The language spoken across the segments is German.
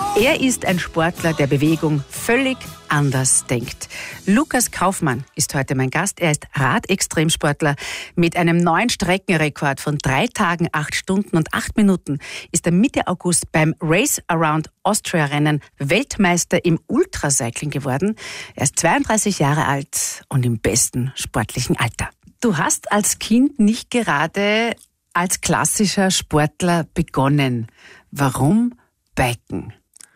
Er ist ein Sportler, der Bewegung völlig anders denkt. Lukas Kaufmann ist heute mein Gast. Er ist Radextremsportler. Mit einem neuen Streckenrekord von 3 Tagen, 8 Stunden und 8 Minuten ist er Mitte August beim Race Around Austria Rennen Weltmeister im Ultracycling geworden. Er ist 32 Jahre alt und im besten sportlichen Alter. Du hast als Kind nicht gerade als klassischer Sportler begonnen. Warum Biken?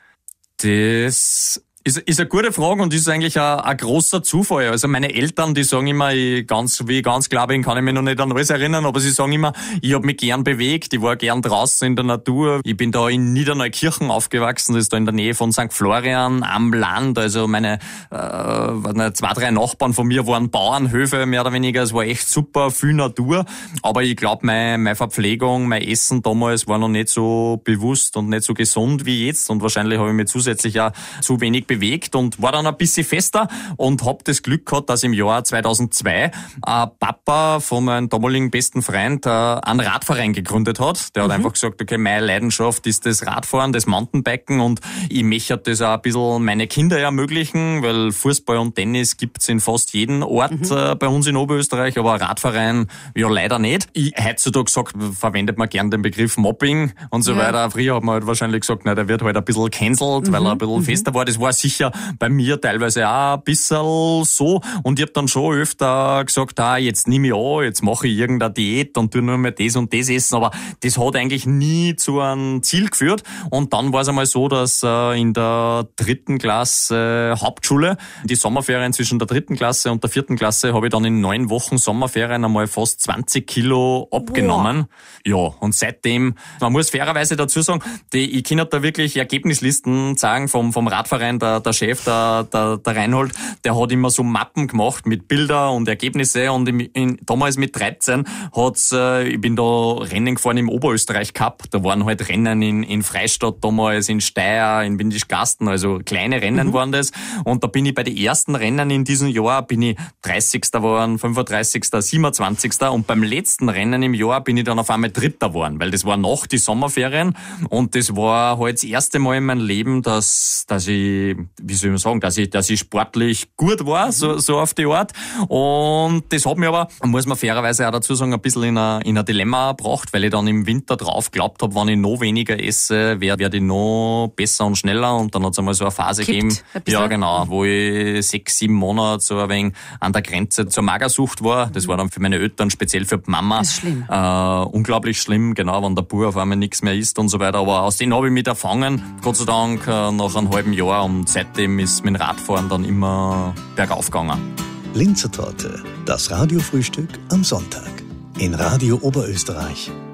Das ist eine gute Frage und ist eigentlich ein großer Zufall. Also meine Eltern, die sagen immer, wie ich ganz klar bin, kann ich mich noch nicht an alles erinnern, aber sie sagen immer, ich habe mich gern bewegt, ich war gern draußen in der Natur. Ich bin da in Niederneukirchen aufgewachsen, das ist da in der Nähe von St. Florian am Land. Also meine 2, 3 Nachbarn von mir waren Bauernhöfe, mehr oder weniger. Es war echt super, viel Natur. Aber ich glaube, meine Verpflegung, mein Essen damals war noch nicht so bewusst und nicht so gesund wie jetzt. Und wahrscheinlich habe ich mich zusätzlich auch zu wenig bewegt und war dann ein bisschen fester und hab das Glück gehabt, dass im Jahr 2002 Papa von meinem damaligen besten Freund einen Radverein gegründet hat. Der hat einfach gesagt, okay, meine Leidenschaft ist das Radfahren, das Mountainbiken und ich möchte das auch ein bisschen meine Kinder ermöglichen, weil Fußball und Tennis gibt's in fast jedem Ort bei uns in Oberösterreich, aber Radverein ja leider nicht. Heutzutage verwendet man gern den Begriff Mobbing und so weiter. Früher hat man halt wahrscheinlich gesagt, der wird halt ein bisschen cancelled, weil er ein bisschen fester war. Das war sicher bei mir teilweise auch ein bisschen so. Und ich habe dann schon öfter gesagt, jetzt nehme ich an, jetzt mache ich irgendeine Diät und tue nur mehr das und das essen. Aber das hat eigentlich nie zu einem Ziel geführt. Und dann war es einmal so, dass in der 3. Klasse Hauptschule, die Sommerferien zwischen der 3. Klasse und der 4. Klasse, habe ich dann in 9 Wochen Sommerferien einmal fast 20 Kilo abgenommen. Wow. Ja, und seitdem, man muss fairerweise dazu sagen, ich kann da wirklich Ergebnislisten sagen vom Radverein. Der Chef, der Reinhold, der hat immer so Mappen gemacht mit Bilder und Ergebnisse und damals mit 13 ich bin da Rennen gefahren im Oberösterreich Cup, da waren halt Rennen in Freistadt damals, in Steyr, in Windischgarsten, also kleine Rennen waren das und da bin ich bei den ersten Rennen in diesem Jahr, bin ich 30. geworden, 35., 27. und beim letzten Rennen im Jahr bin ich dann auf einmal 3. geworden, weil das war nach die Sommerferien und das war halt das erste Mal in meinem Leben, dass ich, wie soll ich sagen, dass ich sportlich gut war, so auf die Art. Und das hat mir aber, muss man fairerweise auch dazu sagen, ein bisschen in ein Dilemma gebracht, weil ich dann im Winter drauf geglaubt habe, wenn ich noch weniger esse, werde ich noch besser und schneller. Und dann hat es einmal so eine Phase gegeben, ja genau, wo ich 6, 7 Monate so ein wenig an der Grenze zur Magersucht war. Das war dann für meine Eltern, speziell für die Mama, das ist schlimm. Unglaublich schlimm, genau, wenn der Bub auf einmal nichts mehr isst und so weiter. Aber aus denen habe ich mich erfangen, Gott sei Dank, nach einem halben Jahr, und seitdem ist mein Radfahren dann immer bergauf gegangen. Linzer Torte, das Radiofrühstück am Sonntag in Radio Oberösterreich.